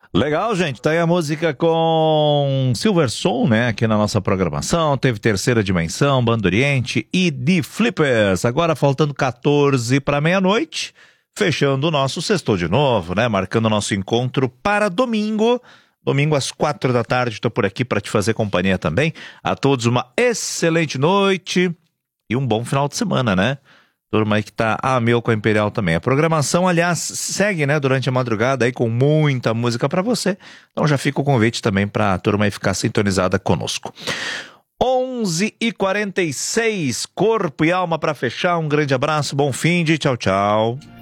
Legal, gente. Tá aí a música com Silverson, né? Aqui na nossa programação. Teve Terceira Dimensão, Banda Oriente e The Flippers. Agora faltando 14 para meia-noite. Fechando o nosso sextou de novo, né? Marcando o nosso encontro para domingo. Domingo às 4 da tarde. Tô por aqui para te fazer companhia também. A todos uma excelente noite e um bom final de semana, né? Turma aí que tá a mil com a Imperial também. A programação, aliás, segue, né, durante a madrugada aí com muita música pra você. Então já fica o convite também pra turma aí ficar sintonizada conosco. 11h46, corpo e alma pra fechar. Um grande abraço, bom fim de tchau, tchau.